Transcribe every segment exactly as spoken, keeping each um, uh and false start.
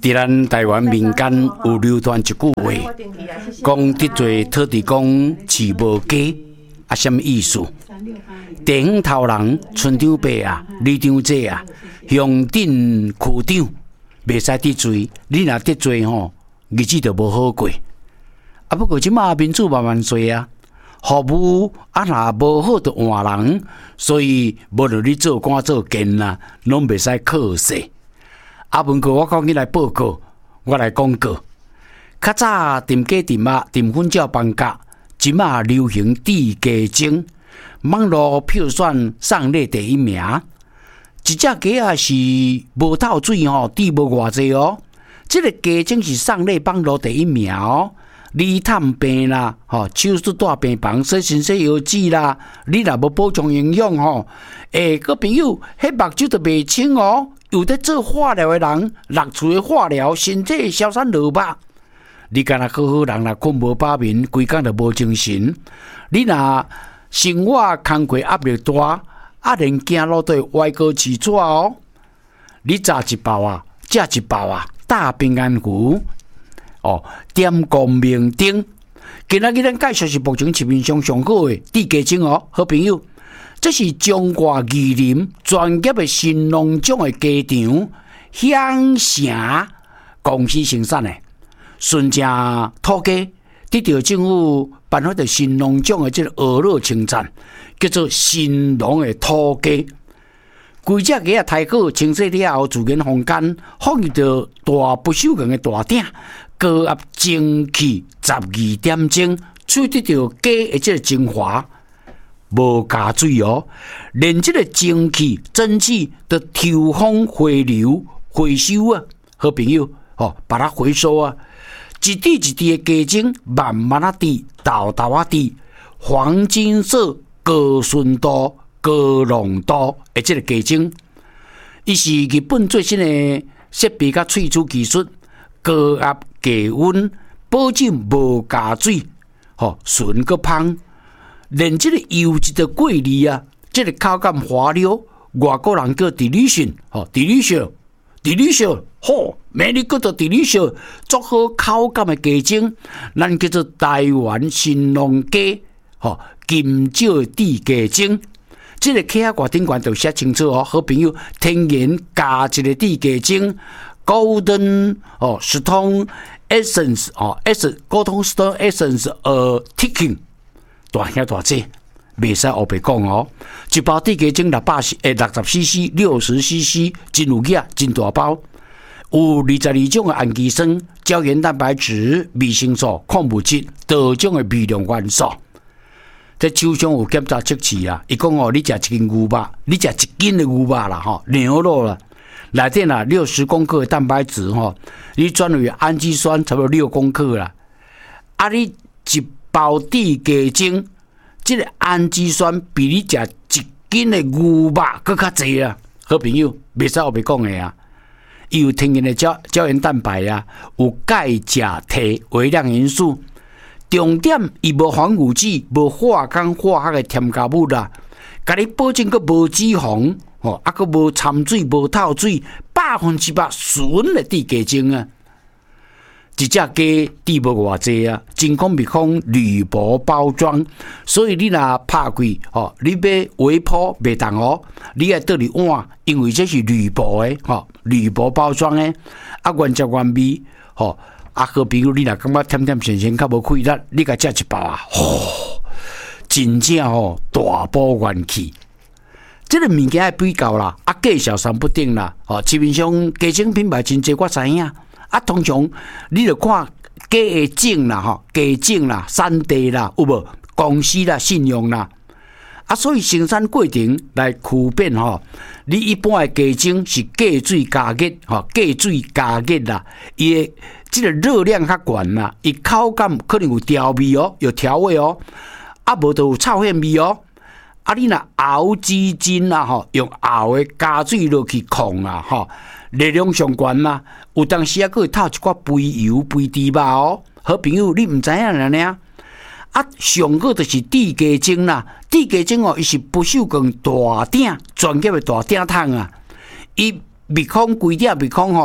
伫咱台湾民间有流传一句话，讲得罪土地公饲无鸡，啊，什么意思？地方头人村长伯啊、里长姐啊、乡镇区长，袂使得罪，你若得罪吼，日子就无好过。啊，不过即马民主慢慢做啊，服务啊若无好就换人，所以无论你做官做奸啦，拢袂使靠势。啊，文哥，我讲你来报告，我来广告。较早店家店仔店粉照放假，即马流行地鸡精，网络票选上列第一名。一只鸡啊是无透水吼，滴无偌济哦。这个鸡精是上列网络第一名哦。你探病啦，吼，手术大病房洗身洗药剂啦，你若无补充营养吼，诶，个朋友，迄目睭就袂清哦。有在做化疗的人，落厝的化疗，身体消散落吧。你敢若好好人啦，困无饱眠，规工就无精神。你若生活工课压力大，啊，连走路都会歪高起错哦。你炸一包啊，食一包啊，大平安符哦，点光明灯。今仔日咱介绍是目前市面上上好的地鸡精哦，好朋友。这是中华宜林专业的新农种的鸡场，享城公司生产的纯正土鸡，得到政府颁发的新农种的这个鹅肉称赞，叫做新农的土鸡。规只鸡啊，太好清洗了后，自然风干，放入到大不锈钢的大鼎，高压蒸汽十二点钟，取得到鸡的这个精华。无加水哦，连这个蒸汽、蒸汽的抽风回流、回收啊，好朋友哦，把它回收啊，一滴一滴的鸡精，慢慢啊滴，豆豆啊滴，黄金色、高纯度、高浓度的这个鸡精，伊是日本最新的设备甲萃取技术，高压低温，保证无加水，吼纯个香。连这个油脂的桂丽啊，这个口感滑溜，外国人叫 delicious， 哦 delicious，delicious， 好，美丽good delicious， 足好口感的鸡精，咱叫做台湾新农鸡，哦，金蕉地鸡精。这个客仔外顶管就写清楚哦，好朋友，天然加一个地鸡精 ，Golden 哦，Stone Essence 哦 ，Essence Golden Stone Essence 呃 ，Ticking。大兄大姐，袂使黑白讲哦。一包地鸡精六百诶六十 C C、六十 C C， 真有野，真大包。有二十二种的氨基酸、胶原蛋白质、维生素、矿物质，多种的微量元素。在手上有检查测试啊，伊讲哦，你食一斤牛肉，你食一斤的牛肉啦，吼，牛肉啦，内底啦六十公克的蛋白质吼，你转为氨基酸差不多六公克啦。啊，你一包地鸡精，这个氨基酸比你食一斤的牛肉更较济啊！好朋友，袂使后边讲的啊。伊有天然的胶胶原蛋白啊，有钙、钾、铁微量元素。重点，伊无防腐剂，无化工化学的添加物啦，甲你保证个无脂肪，吼，啊个无掺水、无透水，百分之百纯的地鸡精啊！一只鸡滴无偌济啊，真空密封铝箔包装，所以你若拍开吼，你要微波袂当哦，你要倒入碗，因为这是铝箔的吼，铝箔包装的，啊原汁原味吼，啊好比如你若感觉甜甜咸咸较无气力，你甲食一包啊，吼，真正吼大补元气。这个物件要比较啦，啊介绍三不定啦，吼，市面上鸡精品牌真济，我知影。啊，通常你著看鸡的种啦，吼，鸡种啦、产地啦，有无公司啦、信用啦，啊，所以生产过程来区别吼。你一般的鸡精是加水加热，吼，加水加热啦，伊的这个热量较悬啦，伊口感可能有调味哦，有调味哦，啊，无就有臭咸味哦。啊，你若熬鸡精啦，吼，用熬的加水落去控啦，吼。热量上悬啦，有当时啊，佫会透一寡肥油、肥猪肉哦。好朋友，你毋知影啦呢？啊，上好就是地鸡精啦，地鸡精哦，伊是不锈钢大鼎，专业的大鼎桶啊。伊密封规鼎密封吼，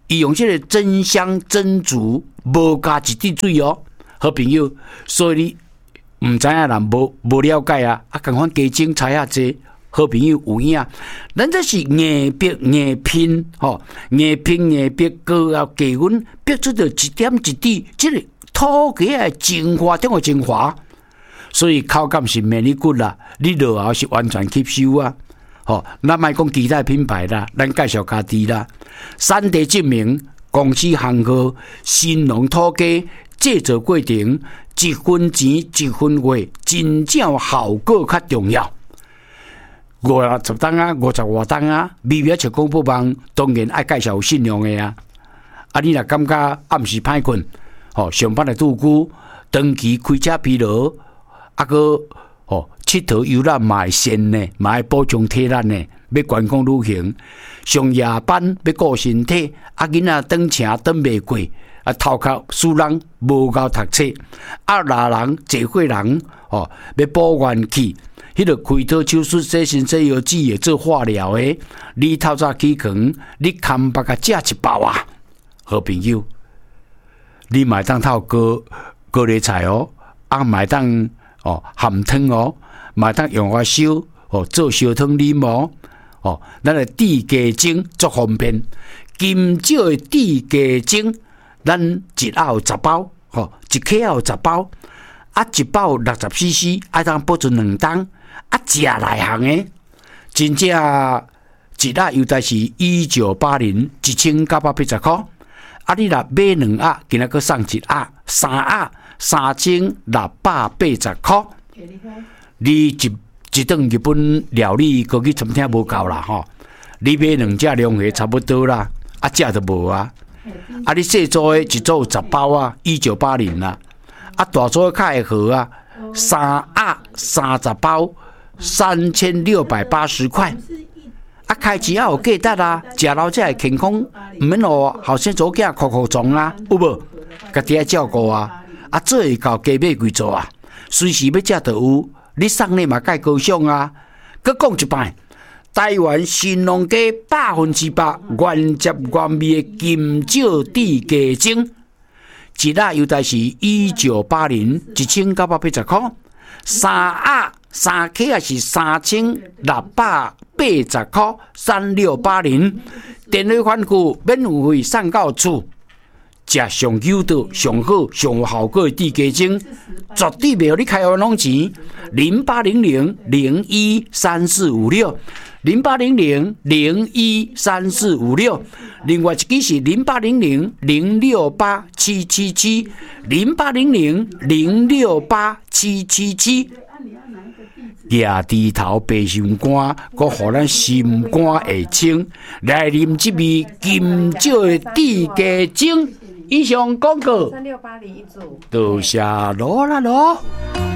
伊用这个真香真煮，无加一滴水哦，好朋友。所以你唔知影人无无了解啊，啊，共款加精菜啊济，好朋友有影。咱这是硬逼硬拼，吼，硬拼硬逼高啊加温，逼出着一点一滴，这个土鸡的精华中的精华，所以口感是绵力骨啦，你落后是完全吸收啊。吼，咱莫讲其他品牌啦，咱介绍家己啦。产地证明，公司行号，新农土鸡制作过程，一分钱一分货，真正效果较重要。五十档啊，五十外档啊，微微食广播网，当然爱介绍有信用的啊。啊，你若感觉暗时歹困，吼，上班来拄久，长期开车疲劳，啊个吼。佚佗游览嘛会先呢，嘛会补充体力呢。要观光旅行，上夜班要顾身体，啊囡仔转车转袂过，啊头壳输人无够读册，啊老人坐过人，哦要补元气，迄个开刀手术洗身洗药剂会做化疗的，你透早起床，你堪捌甲食一包啊，好朋友，你买当套高高丽菜哦，啊买当哦含汤哦。嘛当用花烧哦，做烧汤柠檬哦，咱个地鸡精足方便。金蕉的地鸡精，咱一盒有十包，吼，一克有十包，啊，一包六十 C C， 爱当保存两冬，啊，食内行的，真正一盒尤其是一九八零一千九百八十块，啊，你若买两盒，今仔佫送一盒，三盒三千六百八十块。你一一顿日本料理，估计餐厅无够啦吼！你买两只龙虾差不多啦，啊，食都无啊！啊，你细组的一组十包啊，一九八零啦，啊，大组较会好啊，三盒三十包，三千六百八十块。啊，开钱也有价值啊，食了才会健康，唔免哦，后生做囝哭哭撞啊，有无？家己爱照顾啊，啊，做会到加买几组啊，随时要食就有。你送礼嘛，介高尚啊！佮讲一摆，台湾新农家百分之百原汁原味的金蕉地鸡精，一盒尤其是一九八零一千九百八十块，三盒三克也是三千六百八十块，三六八零，电话款据免费送到厝。食上优的、上好、上有效果的地鸡精，绝对袂互你开玩弄钱。零八零零零一三四五六，零八零零零一三四五六。另外一支是零八零零零六八七七七，零八零零零六八七七七。夜低头白心肝，阁互咱心肝会清。来啉这味金蕉的地鸡精。以上广告，三六八零一组，多谢罗啦罗。